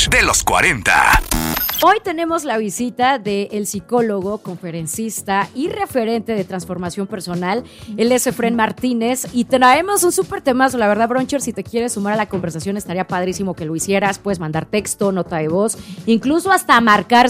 de los 40. Hoy tenemos la visita del psicólogo, conferencista y referente de transformación personal. Él es Efrén Martínez y traemos un súper temazo. La verdad, Broncher, si te quieres sumar a la conversación, estaría padrísimo que lo hicieras. Puedes mandar texto, nota de voz, incluso hasta marcar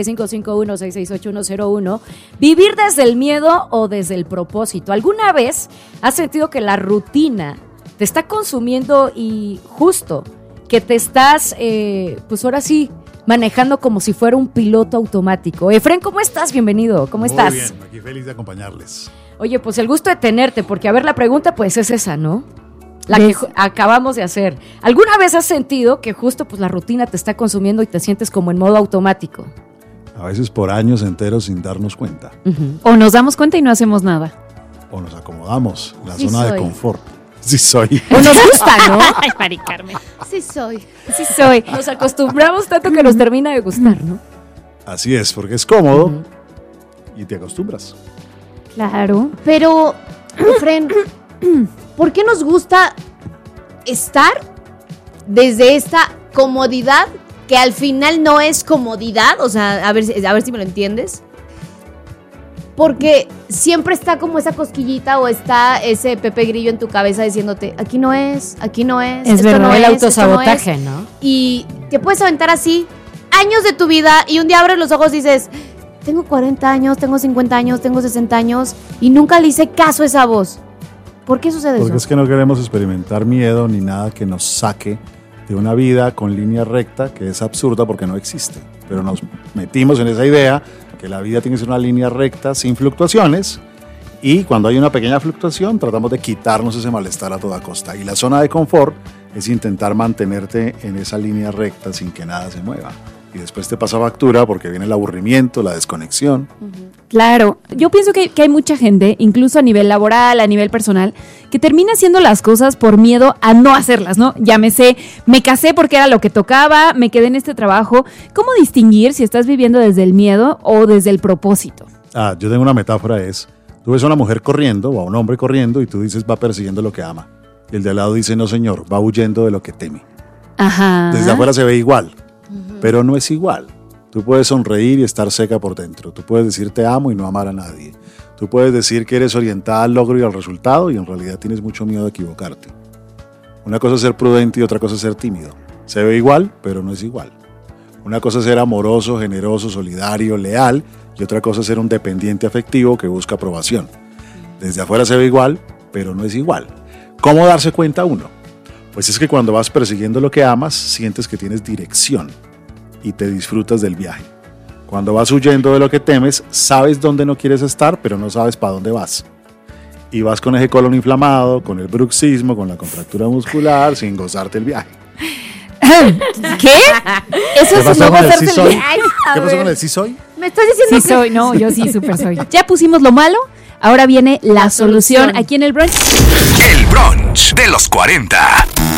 5551-668-101. Vivir desde el miedo o desde el propósito. ¿Alguna vez has sentido que la rutina te está consumiendo y justo que te estás, pues ahora sí, manejando como si fuera un piloto automático? Efrén, ¿cómo estás? Bienvenido, ¿cómo estás? Muy bien, aquí feliz de acompañarles. Oye, pues el gusto de tenerte, porque a ver, la pregunta pues es esa, ¿no? La que acabamos de hacer. ¿Alguna vez has sentido que justo pues la rutina te está consumiendo y te sientes como en modo automático? A veces por años enteros sin darnos cuenta. Uh-huh. O nos damos cuenta y no hacemos nada. O nos acomodamos en la Sí zona soy. de confort. Sí soy. O nos gusta, ¿no? Ay, Mari Carmen. Sí soy. Nos acostumbramos tanto que nos termina de gustar, ¿no? Así es, porque es cómodo y te acostumbras. Claro. Pero, Efrén, ¿por qué nos gusta estar desde esta comodidad que al final no es comodidad? O sea, a ver si me lo entiendes. Porque siempre está como esa cosquillita o está ese Pepe Grillo en tu cabeza diciéndote, aquí no es, Es esto verdad, no El es, autosabotaje, esto no ¿no? es. Y te puedes aventar así años de tu vida y un día abres los ojos y dices, tengo 40 años, tengo 50 años, tengo 60 años y nunca le hice caso a esa voz. ¿Por qué sucede Porque eso? es que no queremos experimentar miedo ni nada que nos saque de una vida con línea recta que es absurda porque no existe. Pero nos metimos en esa idea que la vida tiene que ser una línea recta sin fluctuaciones y cuando hay una pequeña fluctuación tratamos de quitarnos ese malestar a toda costa. Y la zona de confort es intentar mantenerte en esa línea recta sin que nada se mueva. Y después te pasa factura porque viene el aburrimiento, la desconexión. Claro. Yo pienso que hay mucha gente, incluso a nivel laboral, a nivel personal, que termina haciendo las cosas por miedo a no hacerlas, ¿no? Llámese, me casé porque era lo que tocaba, me quedé en este trabajo. ¿Cómo distinguir si estás viviendo desde el miedo o desde el propósito? Yo tengo una metáfora, tú ves a una mujer corriendo o a un hombre corriendo y tú dices va persiguiendo lo que ama. Y el de al lado dice no señor, va huyendo de lo que teme. Ajá. Desde afuera se ve igual, pero no es igual. Tú puedes sonreír y estar seca por dentro. Tú puedes decir te amo y no amar a nadie. Tú puedes decir que eres orientada al logro y al resultado y en realidad tienes mucho miedo de equivocarte. Una cosa es ser prudente y otra cosa es ser tímido. Se ve igual, pero no es igual. Una cosa es ser amoroso, generoso, solidario, leal y otra cosa es ser un dependiente afectivo que busca aprobación. Desde afuera se ve igual, pero no es igual. ¿Cómo darse cuenta uno? Pues es que cuando vas persiguiendo lo que amas, sientes que tienes dirección y te disfrutas del viaje. Cuando vas huyendo de lo que temes, sabes dónde no quieres estar, pero no sabes para dónde vas. Y vas con ese colon inflamado, con el bruxismo, con la contractura muscular, sin gozarte el viaje. ¿Qué? Eso ¿Qué es pasó no con el gozarse sí el soy? viaje. ¿Qué pasó con el sí soy? ¿Me estás diciendo Sí soy, no, yo sí, súper soy. Ya pusimos lo malo, ahora viene la solución aquí en el brunch. El brunch de los 40.